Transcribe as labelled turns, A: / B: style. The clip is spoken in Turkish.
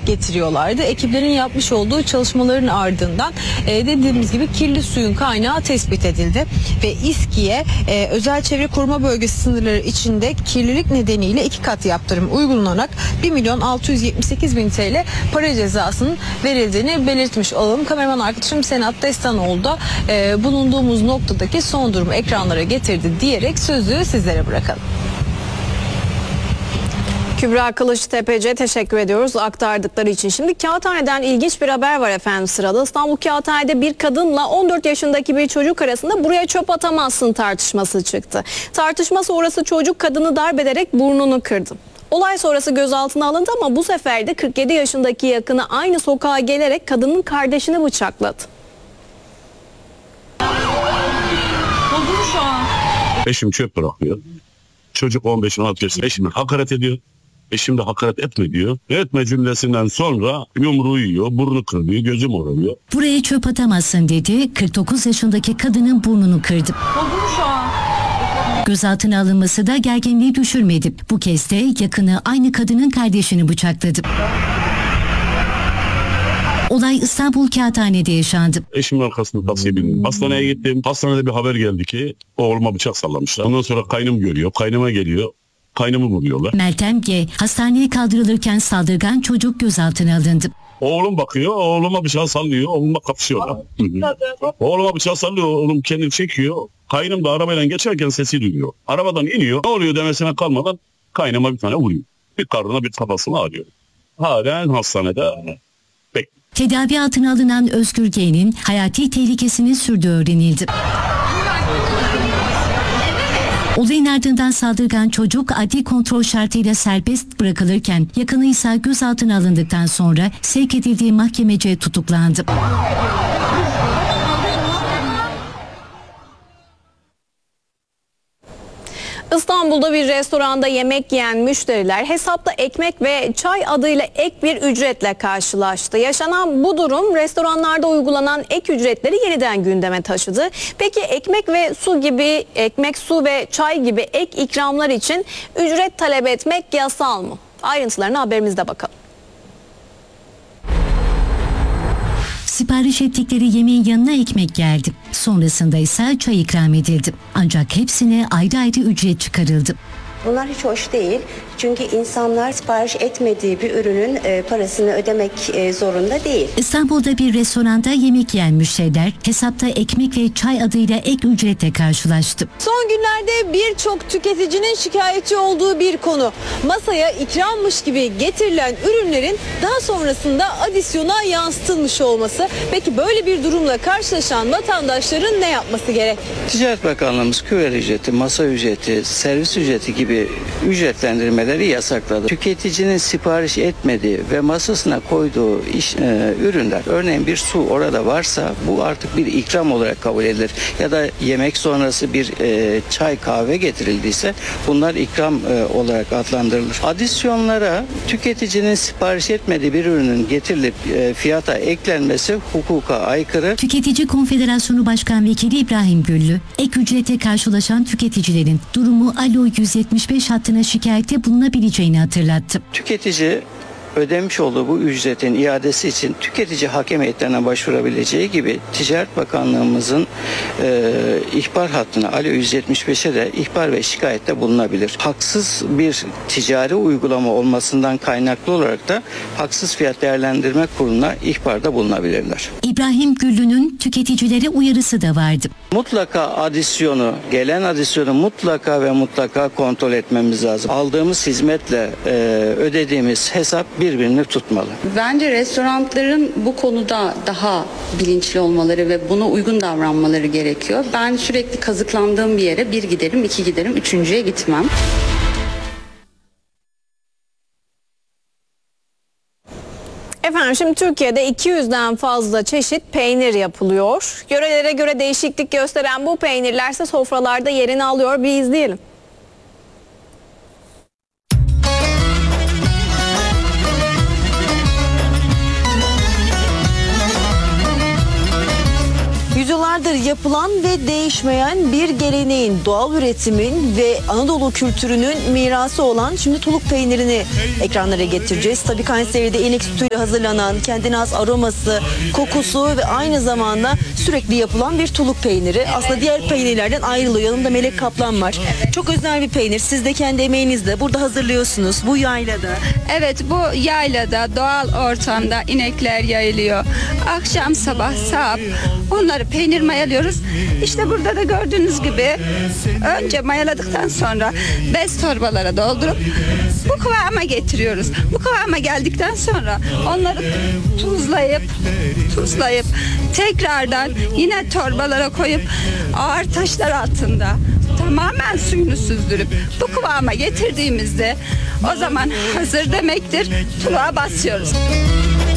A: getiriyorlardı. Ekiplerin yapmış olduğu çalışmaların ardından dediğimiz gibi kirli suyun kaynağı tespit edildi ve İSKİ'ye özel çevre koruma bölgesi sınırları içinde kirlilik nedeniyle 2 kat yaptırım uygulanarak 1.678.000 TL para cezasının verildiğini belirtmiş olalım. Kameraman arkadaşım Senat Destanoğlu da bulunduğumuz noktadaki son durumu ekranlara getirdi diyerek sözü sizlere bırakalım.
B: Kübra Kılıçtepe'ye teşekkür ediyoruz aktardıkları için. Şimdi Kağıthane'den ilginç bir haber var efendim sırada. İstanbul Kağıthane'de bir kadınla 14 yaşındaki bir çocuk arasında buraya çöp atamazsın tartışması çıktı. Tartışma sonrası çocuk kadını darp ederek burnunu kırdı. Olay sonrası gözaltına alındı ama bu sefer de 47 yaşındaki yakını aynı sokağa gelerek kadının kardeşini bıçakladı.
C: Eşim çöp bırakıyor. Çocuk 15-16 yaşında eşime hakaret ediyor. Eşim de hakaret etme diyor. Etme cümlesinden sonra yumruğu yiyor, burnu kırılıyor, gözü morarıyor.
D: Buraya çöp atamazsın dedi. 49 yaşındaki kadının burnunu kırdı. Gözaltına alınması da gerginliği düşürmedi. Bu kez de yakını aynı kadının kardeşini bıçakladı. Olay İstanbul Kağıthane'de yaşandı.
C: Eşimin arkasında taksiye bindim. Hastaneye gittim. Hastanede bir haber geldi ki oğluma bıçak sallamışlar. Ondan sonra kaynım görüyor. Kaynıma geliyor. Kaynımı vuruyorlar.
D: Meltem G. hastaneye kaldırılırken saldırgan çocuk gözaltına alındı.
C: Oğlum bakıyor. Oğluma bıçağı sallıyor. Oğlumla kapışıyorlar. Oğluma bıçağı sallıyor. Oğlum kendini çekiyor. Kaynım da arabayla geçerken sesi duyuyor. Arabadan iniyor. Ne oluyor demesine kalmadan kaynıma bir tane vuruyor. Bir karnına bir kafasına ağrıyor. Halen hastanede bekliyor.
D: Tedavi altına alınan Özgür G'nin hayati tehlikesinin sürdüğü öğrenildi. Olayın ardından saldırgan çocuk adli kontrol şartıyla serbest bırakılırken yakını ise gözaltına alındıktan sonra sevk edildiği mahkemece tutuklandı.
B: İstanbul'da bir restoranda yemek yiyen müşteriler hesapta ekmek ve çay adıyla ek bir ücretle karşılaştı. Yaşanan bu durum restoranlarda uygulanan ek ücretleri yeniden gündeme taşıdı. Peki ekmek, su ve çay gibi ek ikramlar için ücret talep etmek yasal mı? Ayrıntılarına haberimizde bakalım.
D: Sipariş ettikleri yemeğin yanına ekmek geldi. Sonrasında ise çay ikram edildi. Ancak hepsine ayrı ayrı ücret çıkarıldı.
E: Bunlar hiç hoş değil. Çünkü insanlar sipariş etmediği bir ürünün parasını ödemek zorunda değil.
D: İstanbul'da bir restoranda yemek yiyen müşteriler hesapta ekmek ve çay adıyla ek ücretle karşılaştı.
A: Son günlerde birçok tüketicinin şikayetçi olduğu bir konu. Masaya ikrammış gibi getirilen ürünlerin daha sonrasında adisyona yansıtılmış olması. Peki böyle bir durumla karşılaşan vatandaşların ne yapması gerek?
F: Ticaret Bakanlığımız küver ücreti, masa ücreti, servis ücreti gibi ücretlendirmeleri yasakladı. Tüketicinin sipariş etmediği ve masasına koyduğu ürünler, örneğin bir su orada varsa bu artık bir ikram olarak kabul edilir. Ya da yemek sonrası bir çay kahve getirildiyse bunlar ikram olarak adlandırılır. Adisyonlara tüketicinin sipariş etmediği bir ürünün getirilip fiyata eklenmesi hukuka aykırı.
D: Tüketici Konfederasyonu Başkan Vekili İbrahim Güllü, ek ücrete karşılaşan tüketicilerin durumu Alo 175 hattına şikayette bulunabileceğini hatırlattı.
F: Tüketici ödemiş olduğu bu ücretin iadesi için tüketici hakem heyetlerine başvurabileceği gibi Ticaret Bakanlığımızın ihbar hattına Alo 175'e de ihbar ve şikayette bulunabilir. Haksız bir ticari uygulama olmasından kaynaklı olarak da Haksız Fiyat Değerlendirme Kurulu'na ihbarda bulunabilirler.
D: İbrahim Güllü'nün tüketicilere uyarısı da vardı.
F: Mutlaka gelen adisyonu mutlaka ve mutlaka kontrol etmemiz lazım. Aldığımız hizmetle ödediğimiz hesap birbirini tutmalı.
G: Bence restoranların bu konuda daha bilinçli olmaları ve buna uygun davranmaları gerekiyor. Ben sürekli kazıklandığım bir yere bir giderim, iki giderim, üçüncüye gitmem.
B: Efendim şimdi Türkiye'de 200'den fazla çeşit peynir yapılıyor. Yörelere göre değişiklik gösteren bu peynirler ise sofralarda yerini alıyor. Bir izleyelim.
A: Yüzyıllardır yapılan ve değişmeyen bir geleneğin, doğal üretimin ve Anadolu kültürünün mirası olan şimdi tuluk peynirini ekranlara getireceğiz. Tabii Kayseri'de inek sütüyle hazırlanan, kendine has aroması, kokusu ve aynı zamanda sürekli yapılan bir tuluk peyniri. Aslında diğer peynirlerden ayrılıyor. Yanında melek kaplan var. Çok özel bir peynir. Siz de kendi emeğinizle burada hazırlıyorsunuz bu yaylada.
H: Evet, bu yaylada doğal ortamda inekler yayılıyor. Akşam sabah sağıp onları peynir mayalıyoruz. İşte burada da gördüğünüz gibi önce mayaladıktan sonra bez torbalara doldurup bu kıvama getiriyoruz. Bu kıvama geldikten sonra onları tuzlayıp tekrardan yine torbalara koyup ağır taşlar altında tamamen suyunu süzdürüp bu kıvama getirdiğimizde o zaman hazır demektir. Tuluğa basıyoruz.